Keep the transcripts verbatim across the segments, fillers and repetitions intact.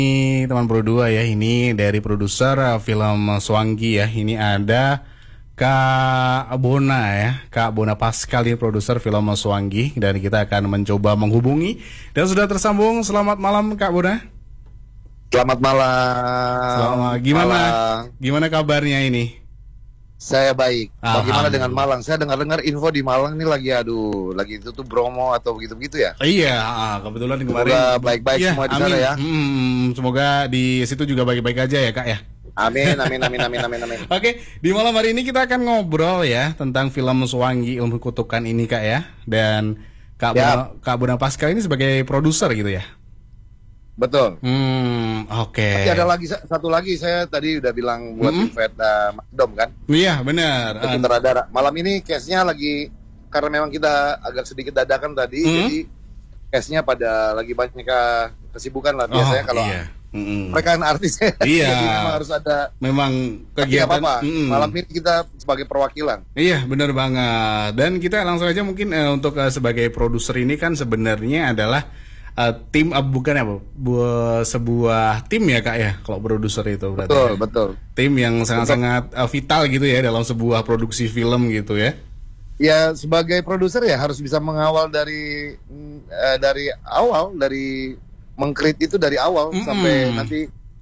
Ini teman Pro dua ya, ini dari produser uh, film Swangi ya. Ini ada Kak Bona ya, Kak Bona Pascal ini produser film Swangi, dan kita akan mencoba menghubungi dan sudah tersambung. Selamat malam Kak Bona. Selamat malam. Selamat. Gimana? Malam. Gimana kabarnya ini? Saya baik. Bagaimana dengan Malang? Saya dengar-dengar info di Malang ini lagi aduh, lagi tutup Bromo atau begitu-begitu ya? Iya, kebetulan kemarin. Semoga baik-baik ya, semua di amin. sana ya. Hmm, semoga di situ juga baik-baik aja ya Kak ya. Amin, amin, amin, amin, amin, amin. Oke, di malam hari ini kita akan ngobrol ya tentang film Swangi Ilmu Kutukan ini Kak ya. Dan Kak ya. Bona, Kak Bona Pascal ini sebagai produser gitu ya. Betul. Hmm, oke. Okay. Tapi ada lagi satu lagi, saya tadi udah bilang buat hmm? invite uh, Mas Dom kan? Iya, benar. Uh, sutradara. Malam ini case-nya lagi, karena memang kita agak sedikit dadakan tadi, hmm? jadi case-nya pada lagi banyak kesibukan lah biasanya. Oh, kalau iya. Mm-hmm. Mereka kan artis ya. Iya. Jadi memang harus ada. Memang kegiatan. Apa-apa. Mm. Malam ini kita sebagai perwakilan. Iya, benar banget. Dan kita langsung aja mungkin uh, untuk uh, sebagai produser ini kan sebenarnya adalah Uh, tim uh, bukan apa bu- sebuah tim ya Kak ya, kalau produser itu berarti betul ya. betul Tim yang sangat-sangat uh, vital gitu ya dalam sebuah produksi film gitu ya. Ya sebagai produser ya harus bisa mengawal dari uh, dari awal, dari mengkrit itu dari awal mm-hmm. sampai nanti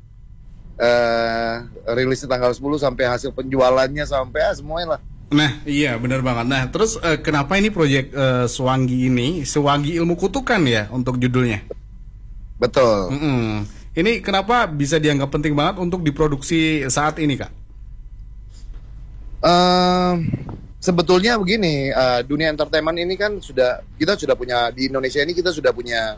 uh, rilis tanggal sepuluh sampai hasil penjualannya sampai ah, semuanya lah. Nah iya benar banget. Nah terus uh, kenapa ini proyek uh, Swangi ini Swangi Ilmu Kutukan ya untuk judulnya? Betul. Mm-hmm. Ini kenapa bisa dianggap penting banget untuk diproduksi saat ini Kak? Uh, sebetulnya begini, uh, dunia entertainment ini kan sudah kita sudah punya di Indonesia ini kita sudah punya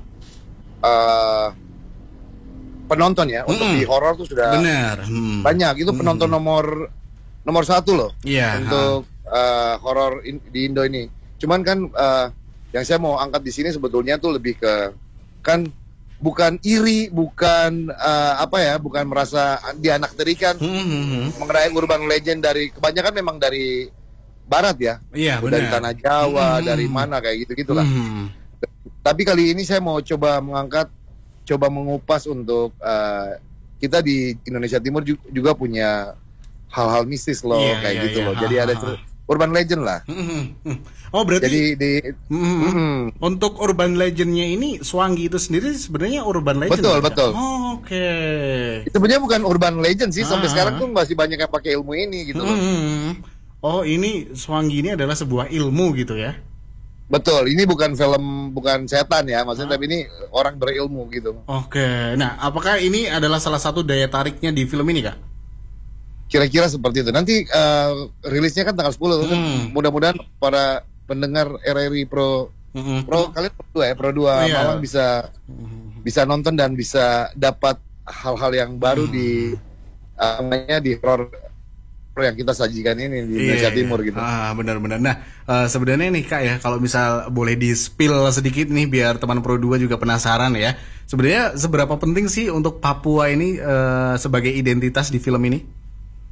uh, penonton ya mm-hmm. untuk di horor tuh sudah benar. Hmm. banyak. Itu penonton mm-hmm. nomor nomor satu loh yeah, untuk uh, horor in, di Indo ini. Cuman kan uh, yang saya mau angkat di sini sebetulnya tuh lebih ke kan bukan iri, bukan uh, apa ya, bukan merasa dianakterikan mm-hmm. mengenai urban legend dari kebanyakan memang dari Barat ya, yeah, dari benar. tanah Jawa, mm-hmm. dari mana kayak gitu gitulah. Mm-hmm. Tapi kali ini saya mau coba mengangkat, coba mengupas untuk uh, kita di Indonesia Timur juga punya hal-hal mistis loh yeah, kayak yeah, gitu yeah. loh. Jadi ha, ada ha. urban legend lah. Oh berarti. Jadi di mm-hmm. Mm-hmm. untuk urban legendnya ini Swangi itu sendiri sebenarnya urban legend. Betul betul. Oh, oke. Okay. Sebenarnya bukan urban legend sih. Sampai ha, sekarang tuh masih banyak yang pakai ilmu ini gitu loh. Mm-hmm. Oh ini Swangi ini adalah sebuah ilmu gitu ya? Betul. Ini bukan film, bukan setan ya. Maksudnya ha? Tapi ini orang berilmu gitu. Oke. Okay. Nah apakah ini adalah salah satu daya tariknya di film ini Kak? Kira-kira seperti itu. Nanti uh, rilisnya kan tanggal sepuluh. Hmm. Mudah-mudahan para pendengar R R I Pro hmm. Pro kalian Pro dua ya, Pro dua oh, iya. Malang bisa hmm. bisa nonton dan bisa dapat hal-hal yang baru hmm. di uh, namanya di horror yang kita sajikan ini di Indonesia yeah. Timur gitu. Ah, benar-benar. Nah, uh, sebenarnya nih Kak ya, kalau misal boleh di-spill sedikit nih biar teman Pro dua juga penasaran ya. Sebenarnya seberapa penting sih untuk Papua ini uh, sebagai identitas di film ini?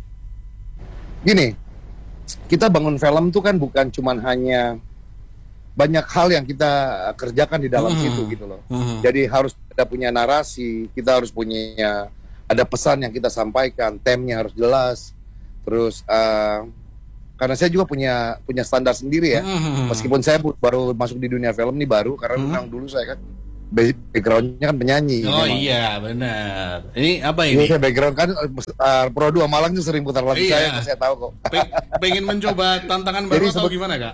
Gini, kita bangun film tuh kan bukan cuman hanya banyak hal yang kita kerjakan di dalam mm-hmm. situ gitu loh. Mm-hmm. Jadi harus ada punya narasi, kita harus punya ada pesan yang kita sampaikan, temnya harus jelas. Terus uh, karena saya juga punya punya standar sendiri ya. Mm-hmm. Meskipun saya baru masuk di dunia film ini baru karena mm-hmm. memang dulu saya kan backgroundnya kan penyanyi. Oh memang. Iya benar. Ini apa ini? Ini background kan uh, Pro dua Malang tuh sering putar lagu iya. saya, saya tahu kok. Pe- pengen mencoba tantangan baru atau gimana Kak?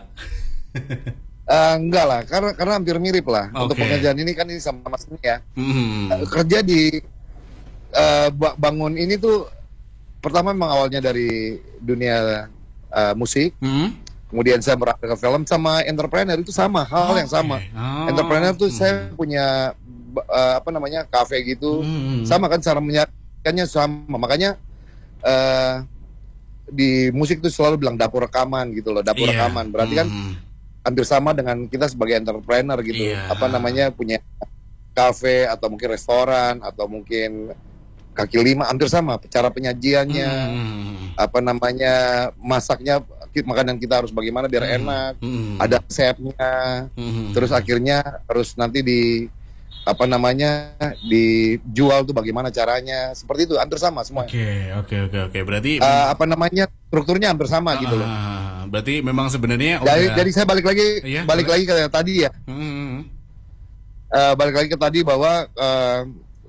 uh, enggak lah, karena karena hampir mirip lah. Okay. Untuk pekerjaan ini kan ini sama Mas ini ya. Mm-hmm. Uh, kerja di uh, bangun ini tuh pertama memang awalnya dari dunia uh, musik. Mm-hmm. Kemudian saya merambah ke film sama entrepreneur itu sama hal okay. yang sama. Oh. Entrepreneur tuh hmm. saya punya uh, apa namanya kafe gitu, hmm. sama kan cara menyajikannya sama. Makanya uh, di musik tuh selalu bilang dapur rekaman gitu loh, dapur yeah. rekaman. Berarti kan hmm. hampir sama dengan kita sebagai entrepreneur gitu. Yeah. Apa namanya punya kafe atau mungkin restoran atau mungkin kaki lima, hampir sama cara penyajiannya, hmm. apa namanya masaknya, makanan kita harus bagaimana biar enak, hmm. ada resepnya, hmm. terus akhirnya harus nanti di apa namanya dijual tuh bagaimana caranya, seperti itu, hampir sama semua. Oke oke oke oke berarti uh, apa namanya strukturnya hampir sama uh, gitu loh. Berarti memang sebenarnya dari, udah... dari saya balik lagi iya, balik boleh. lagi ke tadi ya. Hmm. Uh, balik lagi ke tadi bahwa uh,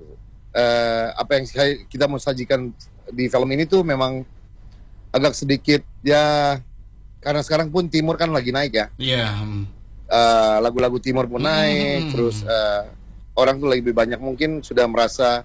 uh, apa yang saya, kita mau sajikan di film ini tuh memang agak sedikit ya, karena sekarang pun timur kan lagi naik ya. Iya. Yeah. Uh, lagu-lagu timur pun naik, hmm. terus uh, orang tuh lebih banyak mungkin sudah merasa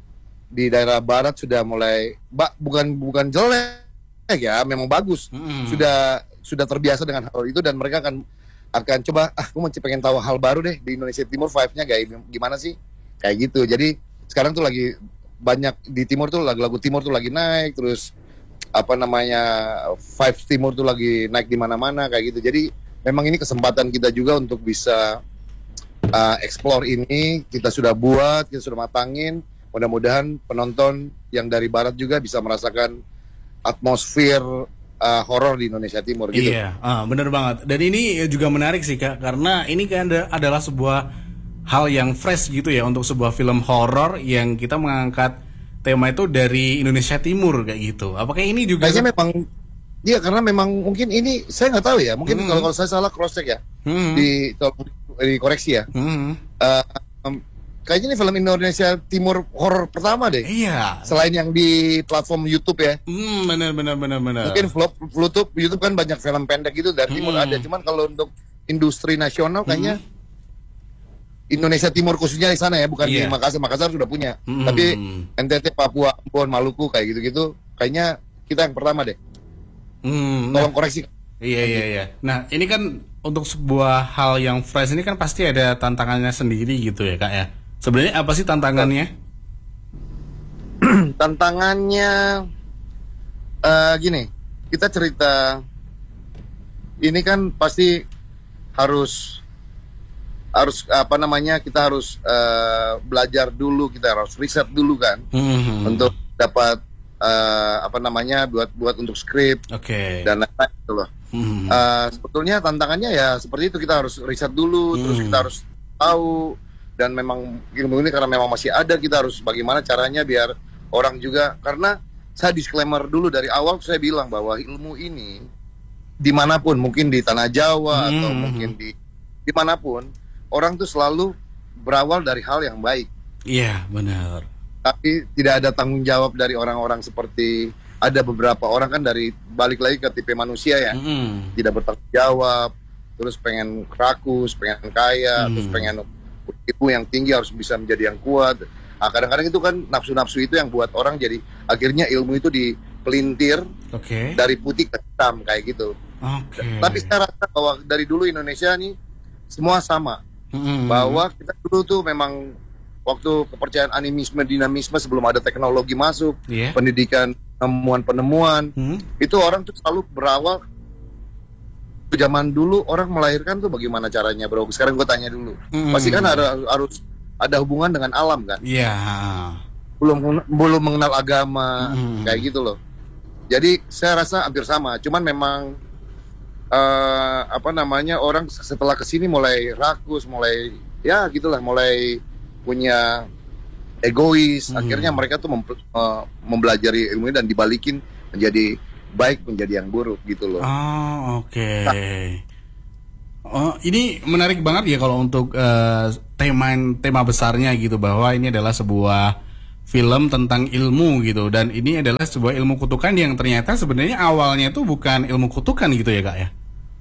di daerah barat sudah mulai ba, bukan bukan jelek ya, memang bagus. Hmm. Sudah sudah terbiasa dengan hal itu dan mereka akan akan coba ah aku masih pengen tahu hal baru deh di Indonesia Timur, vibe-nya kayak gimana sih? Kayak gitu. Jadi sekarang tuh lagi banyak di timur tuh lagu-lagu timur tuh lagi naik, terus apa namanya vibes timur tuh lagi naik di mana-mana kayak gitu. Jadi memang ini kesempatan kita juga untuk bisa Uh, explore ini, kita sudah buat, kita sudah matangin. Mudah-mudahan penonton yang dari barat juga bisa merasakan atmosfer uh, horor di Indonesia Timur gitu. Iya, ah, benar banget. Dan ini juga menarik sih Kak, karena ini kan adalah sebuah hal yang fresh gitu ya untuk sebuah film horor yang kita mengangkat tema itu dari Indonesia Timur kayak gitu. Apakah ini juga? Kayaknya memang, iya karena memang mungkin ini saya nggak tahu ya. Mungkin hmm. kalau kalau saya salah cross check ya hmm. di dikoreksi ya. Mm-hmm. Uh, um, kayaknya ini film Indonesia Timur horor pertama deh. Iya. Selain yang di platform YouTube ya. Hmm, benar benar benar benar. Mungkin vlog YouTube YouTube kan banyak film pendek gitu dari mm-hmm. Timur ada. Cuman kalau untuk industri nasional kayaknya mm-hmm. Indonesia Timur khususnya di sana ya, bukan yeah. di Makassar. Makassar sudah punya. Mm-hmm. Tapi N T T, Papua, Ambon, Maluku kayak gitu-gitu. Kayaknya kita yang pertama deh. Mm-hmm. Tolong koreksi. Iya iya iya. Nah ini kan untuk sebuah hal yang fresh ini kan pasti ada tantangannya sendiri gitu ya Kak ya. Sebenarnya apa sih tantangannya? Tantangannya uh, gini, kita cerita ini kan pasti harus harus apa namanya kita harus uh, belajar dulu, kita harus riset dulu kan mm-hmm. untuk dapat uh, apa namanya buat buat untuk skrip okay. dan lain-lain gitu loh. Hmm. Uh, sebetulnya tantangannya ya seperti itu, kita harus riset dulu, hmm. terus kita harus tahu, dan memang ilmu ini karena memang masih ada, kita harus bagaimana caranya biar orang juga, karena saya disclaimer dulu dari awal saya bilang bahwa ilmu ini dimanapun, mungkin di tanah Jawa hmm. atau mungkin di dimanapun, orang tuh selalu berawal dari hal yang baik. Iya benar. Tapi tidak ada tanggung jawab dari orang-orang seperti ada beberapa orang kan dari balik lagi ke tipe manusia ya, mm. tidak bertanggung jawab, terus pengen rakus, pengen kaya, mm. terus pengen ilmu yang tinggi harus bisa menjadi yang kuat. Nah, kadang-kadang itu kan nafsu-nafsu itu yang buat orang jadi akhirnya ilmu itu dipelintir okay. dari putih ke hitam kayak gitu. Okay. Tapi saya rasa bahwa dari dulu Indonesia nih semua sama, mm. bahwa kita dulu tuh memang waktu kepercayaan animisme, dinamisme sebelum ada teknologi masuk, yeah. pendidikan, penemuan-penemuan, hmm? itu orang tuh selalu berawal. Zaman dulu orang melahirkan tuh bagaimana caranya bro? Sekarang gue tanya dulu, hmm. pasti kan ada, harus ada hubungan dengan alam kan? Iya. Yeah. Belum belum mengenal agama hmm. kayak gitu loh. Jadi saya rasa hampir sama. Cuman memang uh, apa namanya orang setelah kesini mulai rakus, mulai ya gitulah, mulai punya egois, hmm. akhirnya mereka tuh mem- uh, mempelajari ilmu ini dan dibalikin menjadi baik, menjadi yang buruk gitu loh. Oh oke. Okay. Oh ini menarik banget ya kalau untuk uh, tema tema besarnya gitu, bahwa ini adalah sebuah film tentang ilmu gitu, dan ini adalah sebuah ilmu kutukan yang ternyata sebenarnya awalnya itu bukan ilmu kutukan gitu ya Kak ya.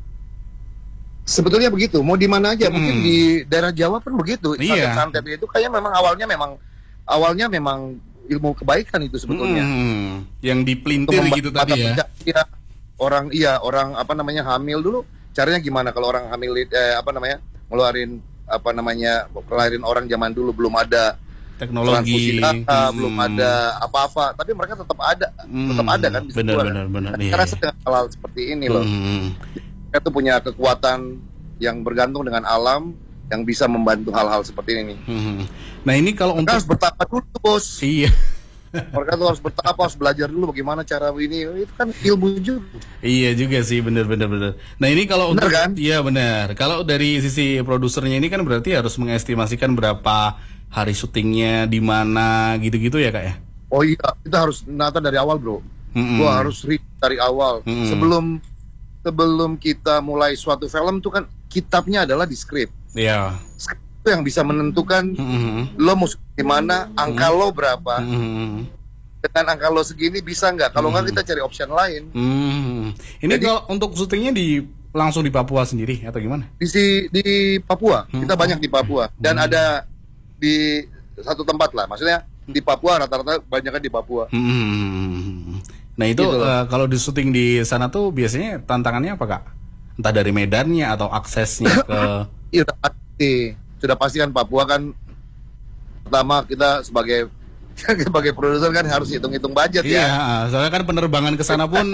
Sebetulnya begitu, mau di mana aja, hmm. mungkin di daerah Jawa pun begitu. Iya. Santet itu kayaknya memang awalnya memang awalnya memang ilmu kebaikan itu sebetulnya. Hmm, yang dipelintir gitu tadi ya. ya. Orang iya, orang apa namanya hamil dulu, caranya gimana kalau orang hamil eh, apa namanya? ngeluarin apa namanya? kelahirin orang zaman dulu belum ada teknologi, data, hmm. belum ada apa-apa, tapi mereka tetap ada, hmm. tetap ada kan bisa benar, benar, benar, nah, karena sedang hal seperti ini loh. Hmm. Mereka tuh punya kekuatan yang bergantung dengan alam, yang bisa membantu hal-hal seperti ini. Hmm. Nah ini kalau untuk harus bertapa dulu bos. Iya. Mereka tuh harus bertahap, harus belajar dulu bagaimana cara ini. Itu kan ilmu juga. Iya juga sih, benar-benar benar. Nah ini kalau bener, untuk, kan? Iya benar. Kalau dari sisi produsernya ini kan berarti harus mengestimasikan berapa hari syutingnya, di mana, gitu-gitu ya kak ya? Oh iya, kita harus nata dari awal bro. Mm-hmm. Gua harus read dari awal. Mm-hmm. Sebelum sebelum kita mulai suatu film tuh kan kitabnya adalah di skrip. Iya. Yeah. Itu yang bisa menentukan mm-hmm. lo mau gimana, angka mm-hmm. lo berapa. Mm-hmm. Dengan angka lo segini bisa nggak? Kalau nggak mm-hmm. kita cari option lain. Mm-hmm. Ini Jadi, kalau untuk syutingnya di langsung di Papua sendiri atau gimana? Di di Papua. Mm-hmm. Kita banyak di Papua dan mm-hmm. ada di satu tempat lah. Maksudnya di Papua rata-rata banyaknya di Papua. Mm-hmm. Nah itu gitu uh, kalau di syuting di sana tuh biasanya tantangannya apa kak? Entah dari medannya atau aksesnya ke... Iya sudah pasti, sudah pasti kan Papua kan pertama kita sebagai sebagai produser kan harus hitung-hitung budget iya, ya. Iya, soalnya kan penerbangan ke sana pun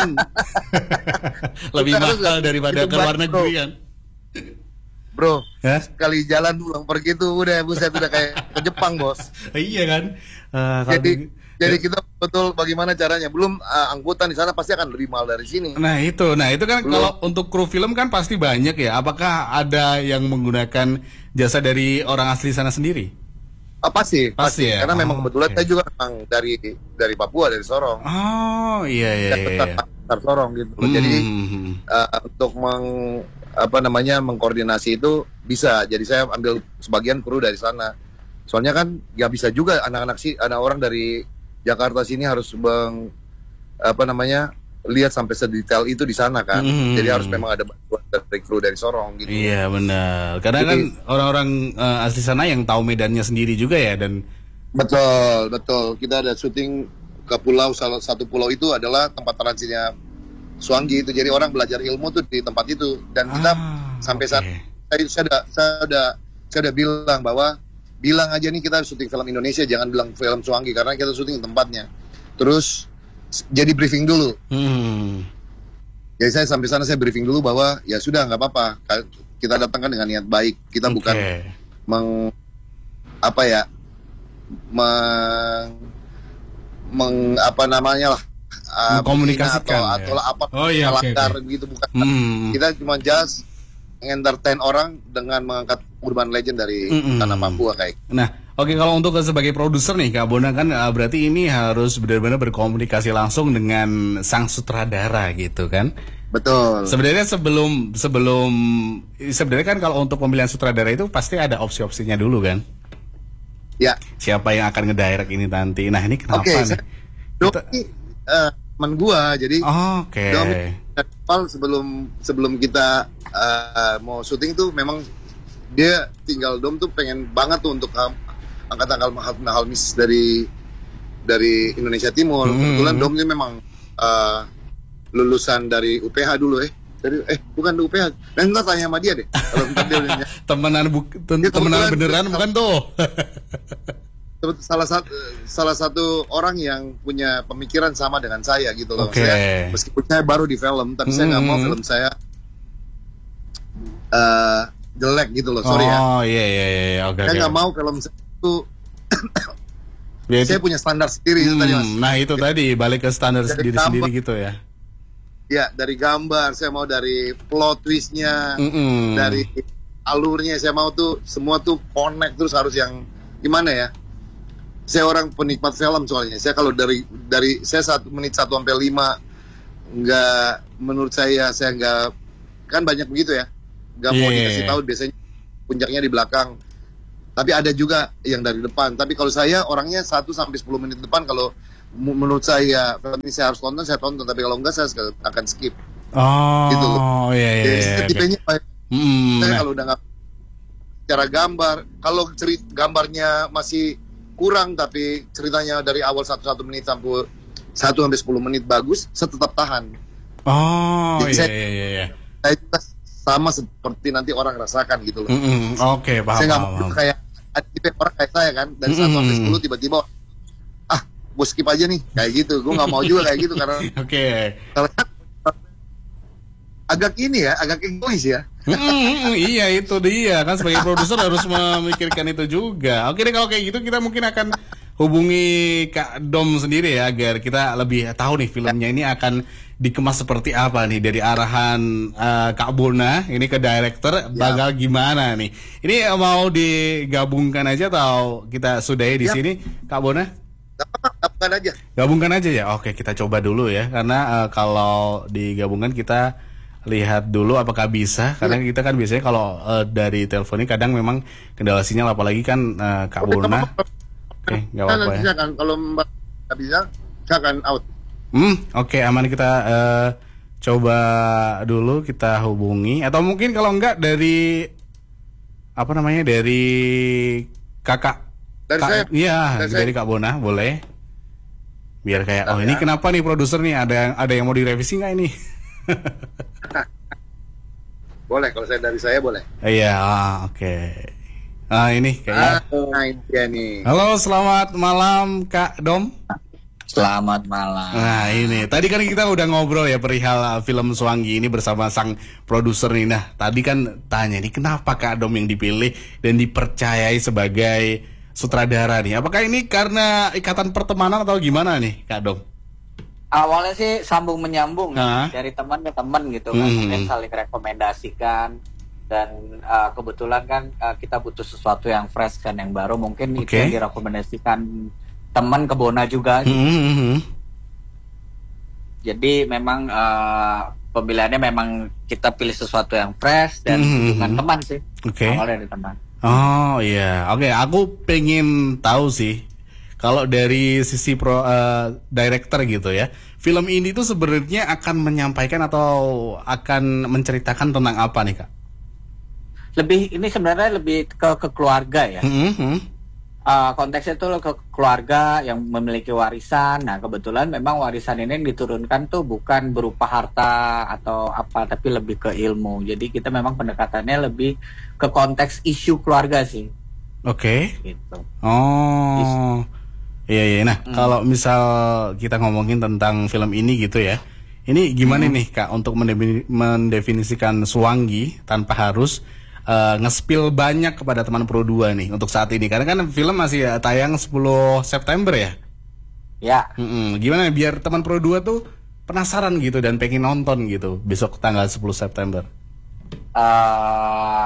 lebih mahal daripada ke luar negeri kan. Bro, ya? Sekali jalan pulang pergi tuh udah buset udah kayak ke Jepang bos. Iya kan. Uh, Jadi Jadi kita betul bagaimana caranya. Belum uh, angkutan di sana pasti akan lebih mahal dari sini. Nah itu, nah itu kan Belum. Kalau untuk kru film kan pasti banyak ya. Apakah ada yang menggunakan jasa dari orang asli sana sendiri? Oh, pasti, pasti, pasti ya. Karena oh, memang kebetulan okay. saya juga memang dari dari Papua, dari Sorong. Oh iya iya. Dan iya, iya. Besar Sorong gitu. Hmm. Jadi uh, untuk meng apa namanya mengkoordinasi itu bisa. Jadi saya ambil sebagian kru dari sana. Soalnya kan nggak bisa juga anak-anak sih, anak orang dari Jakarta sini harus bang apa namanya lihat sampai sedetail itu di sana kan. Mm. Jadi harus memang ada bantuan dari kru dari Sorong gitu. Iya benar. Karena Jadi, kan orang-orang uh, asli sana yang tahu medannya sendiri juga ya dan betul betul. Kita ada syuting ke pulau salah satu pulau itu adalah tempat transitnya Swangi itu. Jadi orang belajar ilmu tuh di tempat itu dan kita ah, sampai okay. saat saya, saya udah saya udah saya udah bilang bahwa bilang aja nih kita syuting film Indonesia, jangan bilang film Swangi karena kita syuting tempatnya. Terus jadi briefing dulu. Hmm. Jadi saya sampai sana saya briefing dulu bahwa ya sudah nggak apa-apa, kita datangkan dengan niat baik. Kita okay. bukan meng apa ya meng, meng apa namanya lah mengkomunikasikan atau, ya. atau apa oh, iya, melanggar okay, okay. gitu bukan. Hmm. Kita cuma just entertain orang dengan mengangkat urban legend dari mm-mm. tanah Papua kayak. Nah, oke okay, kalau untuk sebagai produser nih Kak Bona kan uh, berarti ini harus benar-benar berkomunikasi langsung dengan sang sutradara gitu kan? Betul. Sebenarnya sebelum sebelum sebenarnya kan kalau untuk pemilihan sutradara itu pasti ada opsi-opsinya dulu kan? Ya. Siapa yang akan ngedirect ini nanti? Nah ini kenapa okay, nih? Domi uh, teman gua jadi. Oh, Oke. Okay. Domi sebelum sebelum kita uh, mau syuting tuh memang dia tinggal Dom tuh pengen banget tuh untuk um, angkatan Halmis dari dari Indonesia Timur. Hmm. Kebetulan Dom ini memang uh, lulusan dari U P H dulu eh. Dari eh bukan U P H. Dan ntar tanya sama dia deh. Kalau ntar dia temenan bu, ten, temenan beneran bukan tuh. salah satu salah satu orang yang punya pemikiran sama dengan saya gitu loh. Okay. Saya, meskipun saya baru di film, tapi hmm. saya nggak mau film saya uh, jelek gitu loh, sorry oh, ya. Oh iya iya iya, oke. Saya nggak okay. mau film saya itu. Saya punya standar sendiri hmm, itu tadi mas. Nah itu gitu. Tadi balik ke standar sendiri sendiri gitu ya. Ya dari gambar, saya mau dari plot twistnya, Mm-mm. dari alurnya, saya mau tuh semua tuh connect terus harus yang gimana ya? Saya orang penikmat film soalnya. Saya kalau dari dari saya satu menit satu sampai lima nggak menurut saya saya nggak kan banyak begitu ya. Nggak yeah. mau dikasih tahu biasanya puncaknya di belakang. Tapi ada juga yang dari depan. Tapi kalau saya orangnya satu sampai sepuluh menit depan kalau menurut saya film ini saya harus tonton saya tonton. Tapi kalau enggak saya akan skip. Oh. Gitu loh. Iya iya. Jadi iya tipenya okay. mm, saya nah. kalau udah nggak cara gambar, kalau cerita gambarnya masih kurang tapi ceritanya dari awal satu satu menit sampai satu sampai sepuluh menit bagus, saya tetap tahan. Oh Jadi iya saya, iya iya. Saya sama seperti nanti orang rasakan gitu loh. Mm-hmm. Oke okay, paham. Saya nggak mau kayak ada orang kayak saya kan dari satu sampai sepuluh tiba-tiba ah gue skip aja nih kayak gitu. Gue nggak mau juga kayak gitu karena. Oke. Okay. Agak ini ya, agak egois ya. hmm, iya itu dia kan sebagai produser harus memikirkan itu juga. Oke deh kalau kayak gitu kita mungkin akan hubungi Kak Dom sendiri ya agar kita lebih tahu nih filmnya ini akan dikemas seperti apa nih dari arahan uh, Kak Bona ini ke director bakal gimana nih. Ini mau digabungkan aja atau kita sudahi di ya. sini Kak Bona? Gabungkan aja. Gabungkan aja ya. Oke, kita coba dulu ya karena uh, kalau digabungkan kita lihat dulu apakah bisa karena ya. Kita kan biasanya kalau uh, dari telepon ini kadang memang kendala sinyal apalagi kan uh, Kak Oke, Bona. Oke, nggak apa-apa ya. Kan kalau nggak bisa, silakan out. Hmm, oke, okay, aman kita uh, coba dulu kita hubungi atau mungkin kalau enggak dari apa namanya dari kakak. Dari Kak, saya. Iya, dari, dari Kak Bona boleh. Biar kayak oh ini kenapa nih produser nih ada yang ada yang mau direvisi nggak ini? Boleh, kalau saya dari saya boleh. Iya, oke. Okay. Ah ini kayaknya. Ah, ini nih. Halo, selamat malam Kak Dom. Selamat malam. Nah ini, tadi kan kita udah ngobrol ya perihal film Swangi ini bersama sang produser nih. Nah tadi kan tanya nih kenapa Kak Dom yang dipilih dan dipercayai sebagai sutradara nih? Apakah ini karena ikatan pertemanan atau gimana nih Kak Dom? Awalnya sih sambung menyambung ha? dari teman ke teman gitu kan, hmm. mungkin saling rekomendasikan dan uh, kebetulan kan uh, kita butuh sesuatu yang fresh kan yang baru, mungkin okay. Itu yang direkomendasikan teman ke Bona juga. Hmm. Jadi memang uh, pemilihannya memang kita pilih sesuatu yang fresh dan hmm. dengan teman sih. Okay. Awalnya dari teman. Oh iya, oke. Okay. Aku pengen tahu sih. Kalau dari sisi pro uh, director gitu ya, film ini tuh sebenarnya akan menyampaikan atau akan menceritakan tentang apa nih Kak? Lebih ini sebenarnya lebih ke, ke keluarga ya. Mm-hmm. Uh, konteksnya tuh ke keluarga yang memiliki warisan. Nah kebetulan memang warisan ini yang diturunkan tuh bukan berupa harta atau apa, tapi lebih ke ilmu. Jadi kita memang pendekatannya lebih ke konteks isu keluarga sih. Oke. Okay. Gitu. Oh. Isu. Iya iya. Nah hmm. kalau misal kita ngomongin tentang film ini gitu ya, ini gimana hmm. nih Kak untuk mendefinisikan Swangi tanpa harus uh, nge-spill banyak kepada teman Pro dua nih untuk saat ini, karena kan film masih ya, tayang sepuluh September ya. Ya. Mm-mm. Gimana biar teman Pro dua tuh penasaran gitu dan pengen nonton gitu besok tanggal sepuluh September. Uh,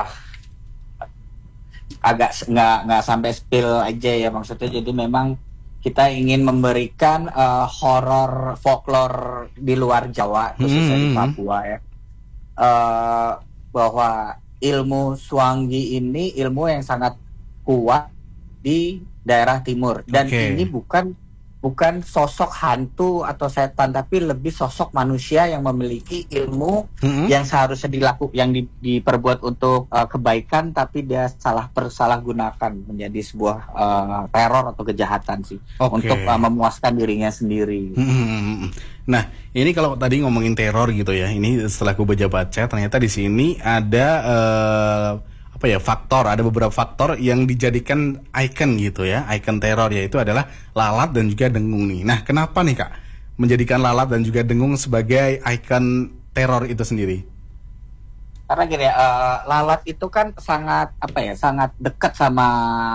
agak nggak nggak sampai spill aja ya maksudnya, jadi memang kita ingin memberikan uh, horor folklore di luar Jawa, khususnya hmm. di Papua ya, uh, bahwa ilmu Swangi ini ilmu yang sangat kuat di daerah timur, dan okay. ini bukan bukan sosok hantu atau setan, tapi lebih sosok manusia yang memiliki ilmu hmm. yang seharusnya dilaku yang di, diperbuat untuk uh, kebaikan, tapi dia salah persalah gunakan menjadi sebuah uh, teror atau kejahatan sih, okay. untuk uh, memuaskan dirinya sendiri. Hmm. Nah, ini kalau tadi ngomongin teror gitu ya, ini setelah gue baca-baca ternyata di sini ada uh, apa ya faktor, ada beberapa faktor yang dijadikan icon gitu ya, icon teror, yaitu adalah lalat dan juga dengung nih. Nah, kenapa nih Kak menjadikan lalat dan juga dengung sebagai icon teror itu sendiri? Karena gini, uh, lalat itu kan sangat apa ya, sangat dekat sama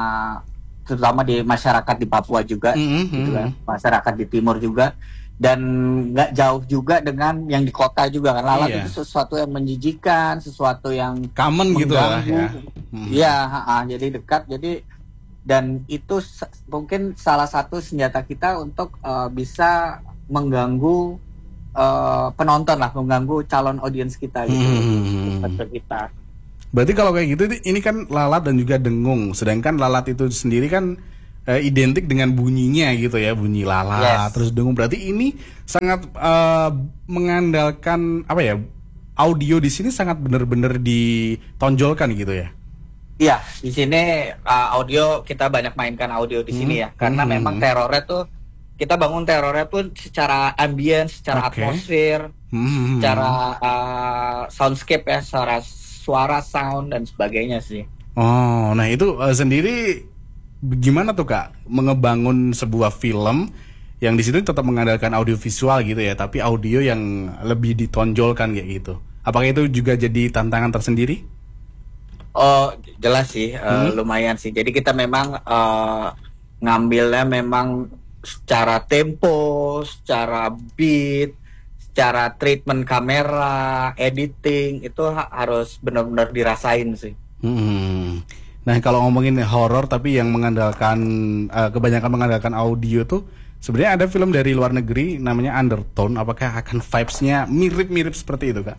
terutama di masyarakat di Papua juga, mm-hmm. gitu kan, masyarakat di timur juga. Dan nggak jauh juga dengan yang di kota juga kan. Lalat iya. itu sesuatu yang menjijikan, sesuatu yang common gitu lah ya. Iya, hmm. jadi dekat. Jadi dan itu mungkin salah satu senjata kita untuk uh, bisa mengganggu uh, penonton lah, mengganggu calon audiens kita gitu. Hmm. kita. Berarti kalau kayak gitu ini kan lalat dan juga dengung. Sedangkan lalat itu sendiri kan Uh, identik dengan bunyinya gitu ya, bunyi lalat, yes. terus dengung. Berarti ini sangat uh, mengandalkan apa ya, audio di sini sangat benar-benar ditonjolkan gitu ya. Iya, di sini uh, audio kita banyak mainkan audio di hmm. sini ya, karena hmm. memang terornya tuh kita bangun terornya pun secara ambien, secara okay. atmosfer, hmm. secara uh, soundscape ya, secara suara, sound dan sebagainya sih. Oh, nah itu uh, sendiri gimana tuh Kak mengebangun sebuah film yang di situ tetap mengandalkan audio visual gitu ya, tapi audio yang lebih ditonjolkan kayak gitu. Apakah itu juga jadi tantangan tersendiri? Oh jelas sih, hmm? uh, lumayan sih. Jadi kita memang uh, ngambilnya memang secara tempo, secara beat, secara treatment kamera, editing itu ha- harus benar-benar dirasain sih. Hmm. Nah kalau ngomongin horor tapi yang mengandalkan uh, kebanyakan mengandalkan audio tuh sebenarnya ada film dari luar negeri namanya Undertone. Apakah akan vibes-nya mirip-mirip seperti itu, Kak?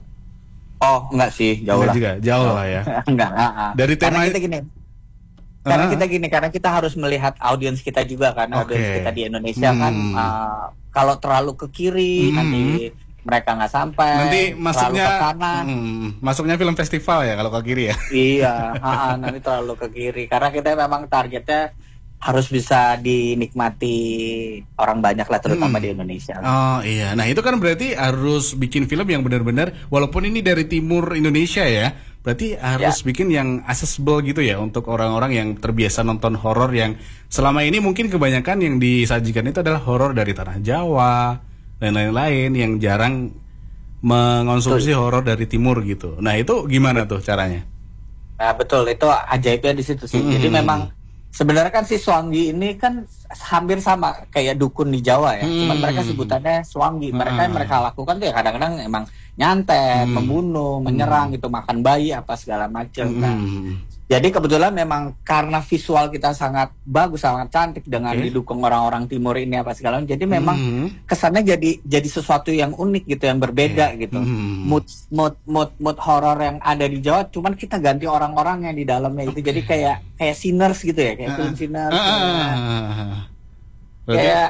Oh enggak sih, jauh Enggak lah. juga, jauh lah ya. Enggak. Uh, uh. Dari tema karena kita gini. Karena kita gini, karena kita harus melihat audiens kita juga kan, Oke. audiens kita di Indonesia Hmm. kan uh, kalau terlalu ke kiri Hmm. nanti mereka nggak sampai. Nanti terlalu masuknya ke kanan. hmm, masuknya film festival ya kalau ke kiri ya. Iya, uh, uh, nanti terlalu ke kiri karena kita memang targetnya harus bisa dinikmati orang banyak lah terutama Hmm. di Indonesia. Oh iya, nah itu kan berarti harus bikin film yang benar-benar walaupun ini dari timur Indonesia ya, berarti harus Ya. bikin yang accessible gitu ya untuk orang-orang yang terbiasa nonton horor yang selama ini mungkin kebanyakan yang disajikan itu adalah horor dari tanah Jawa dan lain-lain yang jarang mengonsumsi horor dari timur gitu. Nah itu gimana tuh caranya? Nah betul, itu ajaibnya di situ sih. Hmm. Jadi memang sebenarnya kan si Swangi ini kan hampir sama kayak dukun di Jawa ya. Hmm. Cuman mereka sebutannya Swangi. Mereka yang Hmm. mereka lakukan tuh ya kadang-kadang emang nyantet, Hmm. membunuh, menyerang gitu, makan bayi apa segala macam. Nah, Hmm. jadi kebetulan memang karena visual kita sangat bagus, sangat cantik dengan Oke. didukung orang-orang timur ini apa segala macam. Jadi memang Hmm. kesannya jadi jadi sesuatu yang unik gitu, yang berbeda Oke. gitu. Hmm. Mood mood mood mood horor yang ada di Jawa, cuman kita ganti orang-orang yang di dalamnya itu. Jadi kayak kayak Sinners gitu ya, kayak Ah. film Sinners. Ah, kayak- ah, ah. Berarti- kayak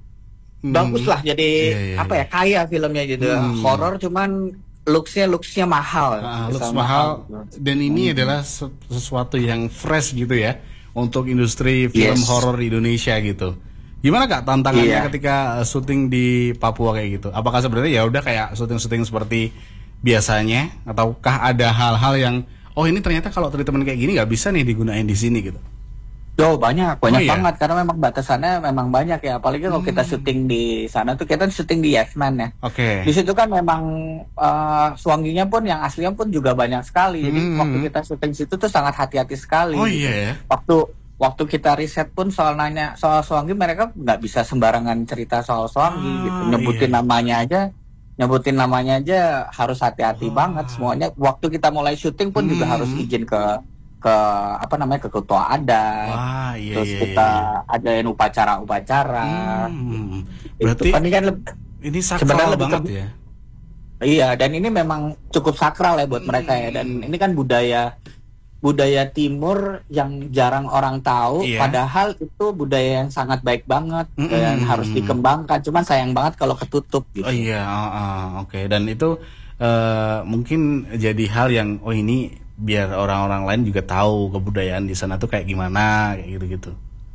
Hmm. bagus lah. Jadi Iya, iya, apa iya. ya, kaya filmnya gitu. Hmm. Horor cuman looksnya looksnya mahal. Ah, Bisa looks mahal dan ini Hmm. adalah se- sesuatu yang fresh gitu ya untuk industri film Yes. horor di Indonesia gitu. Gimana Kak tantangannya Iya. ketika uh, syuting di Papua kayak gitu? Apakah sebenarnya ya udah kayak syuting-syuting seperti biasanya ataukah ada hal-hal yang oh ini ternyata kalau treatment kayak gini nggak bisa nih digunain di sini gitu? Oh banyak, banyak Oh, iya? banget karena memang batasannya memang banyak ya. Apalagi kalau kita syuting di sana tuh kita syuting di Yes-Man ya. Oke. Di situ kan memang uh, Swanginya pun yang aslinya pun juga banyak sekali. Jadi Hmm. waktu kita syuting situ tuh sangat hati-hati sekali. Oh gitu. iya ya. Waktu waktu kita riset pun soal nanya soal Swangi, mereka nggak bisa sembarangan cerita soal Swangi Ah, gitu. Nyebutin iya. namanya aja, nyebutin namanya aja harus hati-hati Oh. banget semuanya. Waktu kita mulai syuting pun juga Hmm. harus izin ke ke apa namanya ke ketua adat. Wah iya Terus iya. kita iya. adain upacara-upacara. Hmm. Itu Berarti kan ini kan leb- ini sebenarnya sakral lebih banget ke- ya. iya, dan ini memang cukup sakral ya buat mereka ya. Dan ini kan budaya budaya timur yang jarang orang tahu, Iya. padahal itu budaya yang sangat baik banget Mm-mm. dan harus dikembangkan. Cuman sayang banget kalau ketutup gitu. Oh iya, ah, ah, oke. Dan itu eh, mungkin jadi hal yang oh ini biar orang-orang lain juga tahu kebudayaan di sana tuh kayak gimana, kayak gitu-gitu.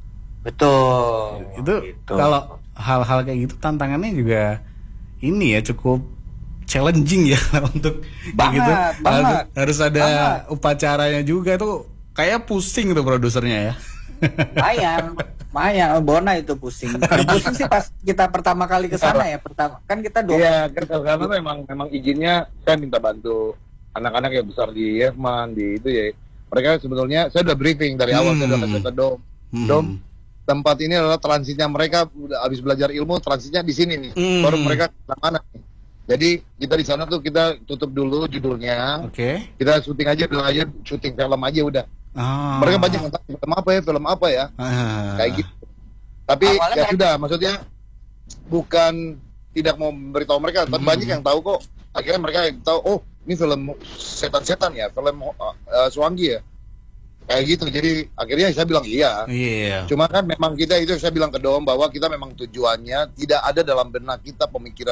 Betul. Itu Gitu. kalau hal-hal kayak gitu tantangannya juga ini ya cukup challenging ya untuk kayak Banget, gitu. banget. Harus, harus ada Banget. upacaranya juga tuh kayak pusing tuh produsernya ya. Lumayan, lumayan. Oh, Bona itu pusing. Yang pusing sih pas kita pertama kali ke sana ya. Pertama kan kita dua. Iya, kan karena memang memang izinnya saya minta bantu anak-anak yang besar di Yerman di itu ya. Mereka sebetulnya saya udah briefing dari awal, Hmm. saya udah kasih ke Dom. Hmm. Dom, tempat ini adalah transitnya mereka udah habis belajar ilmu, transitnya di sini nih. Hmm. Baru mereka ke mana nih. Jadi kita di sana tuh kita tutup dulu judulnya. Oke. Kita syuting aja dulu aja, syuting film aja udah. Ah. Mereka banyak yang tanya, film apa ya, film apa ya, Ah. kayak gitu. Tapi Awalnya ya mereka- sudah, maksudnya bukan tidak mau memberitahu mereka, tapi Hmm. banyak yang tahu kok. Akhirnya mereka yang tahu, oh ini film setan-setan ya, film uh, uh, Swangi ya, kayak gitu. Jadi akhirnya saya bilang iya. Iya. Cuma kan memang kita itu saya bilang ke Dom bahwa kita memang tujuannya tidak ada dalam benak kita pemikiran